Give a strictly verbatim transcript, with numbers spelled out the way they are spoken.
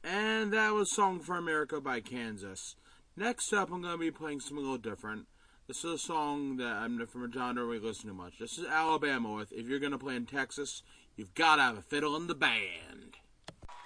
And that was Song for America by Kansas. Next up, I'm going to be playing something a little different. This is a song that I'm from a genre we listen to much. This is Alabama with If You're Going to Play in Texas, You've Got to Have a Fiddle in the Band.